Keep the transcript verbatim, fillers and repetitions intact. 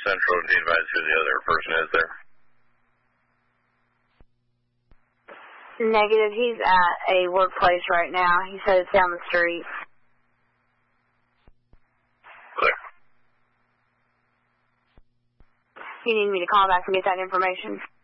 Central. Do you advise who the other person is there? Negative. He's at a workplace right now. He said it's down the street. Clear. You need me to call back and get that information?